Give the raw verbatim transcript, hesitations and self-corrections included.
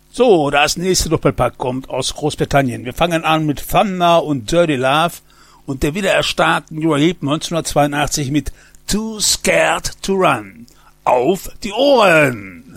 So, das nächste Doppelpack kommt aus Großbritannien. Wir fangen an mit Thunder und Dirty Love und der wiedererstarkten Uriah Heep neunzehnhundertzweiundachtzig mit Too Scared to Run. Auf die Ohren!